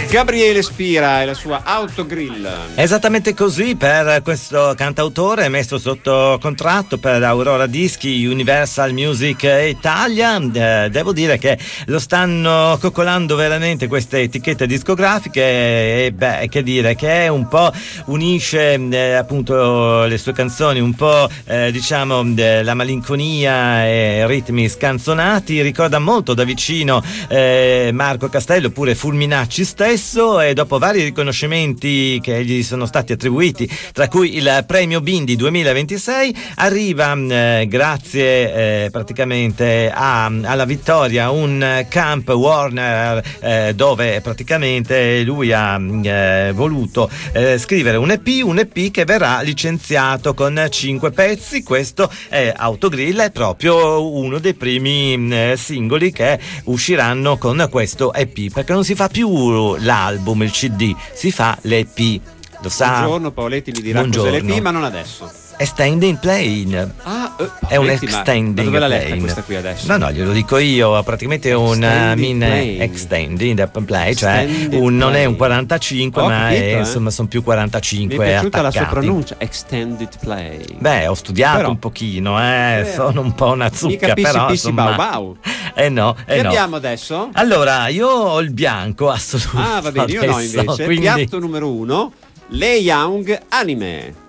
Gabriele Spira e la sua Autogrill. Esattamente così per questo cantautore messo sotto contratto per Aurora Dischi, Universal Music Italia. Devo dire che lo stanno coccolando veramente queste etichette discografiche e che dire, che un po' unisce appunto le sue canzoni, un po' diciamo la malinconia e ritmi scanzonati. Ricorda molto da vicino Marco Castello, pure Fulminacci stesso, e dopo vari riconoscimenti che gli sono stati attribuiti, tra cui il premio Bindi 2026, arriva grazie praticamente alla vittoria un Camp Warner dove praticamente lui ha voluto scrivere un EP che verrà licenziato con 5 pezzi. Questo è Autogrill, è proprio uno dei primi singoli che usciranno con questo EP, perché non si fa più l'album, il CD, si fa l'EP. Lo sa? Buongiorno, Paoletti mi dirà cos'è l'EP, ma non adesso. Extending Plane. È un extending. Ma dove l'ha letta plane. questa qui adesso? No, glielo dico io, praticamente un extending play, cioè non è un 45, ma è, insomma sono più 45 mi è piaciuta attaccati. La sua pronuncia, extended play. Beh, ho studiato un pochino, sono un po' una zucca, mica però insomma. Bau. No. Che abbiamo adesso? Allora, io ho il bianco assolutamente. Va bene, io no invece. Quindi... Piatto numero 1, Le Young Anime.